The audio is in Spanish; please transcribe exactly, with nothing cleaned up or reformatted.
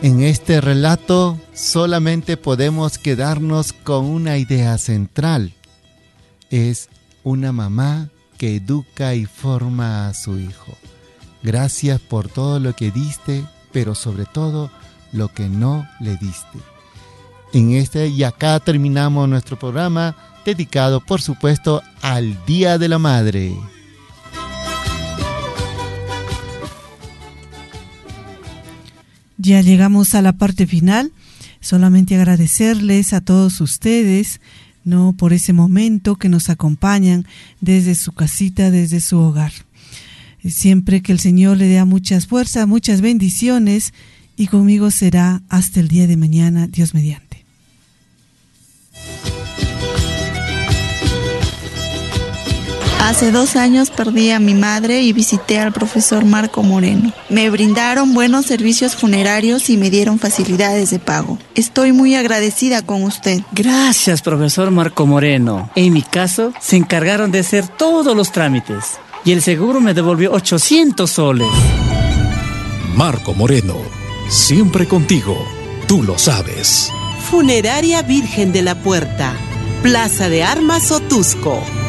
En este relato solamente podemos quedarnos con una idea central. Es una mamá que educa y forma a su hijo. Gracias por todo lo que diste, pero sobre todo lo que no le diste. En este y acá terminamos nuestro programa dedicado, por supuesto, al Día de la Madre. Ya llegamos a la parte final. Solamente agradecerles a todos ustedes, ¿no?, por ese momento que nos acompañan desde su casita, desde su hogar. Siempre que el Señor le dé muchas fuerzas, muchas bendiciones, y conmigo será hasta el día de mañana, Dios mediante. Hace dos años perdí a mi madre y visité al profesor Marco Moreno. Me brindaron buenos servicios funerarios y me dieron facilidades de pago. Estoy muy agradecida con usted. Gracias, profesor Marco Moreno. En mi caso, se encargaron de hacer todos los trámites y el seguro me devolvió ochocientos soles. Marco Moreno, siempre contigo, tú lo sabes. Funeraria Virgen de la Puerta, Plaza de Armas, Otusco.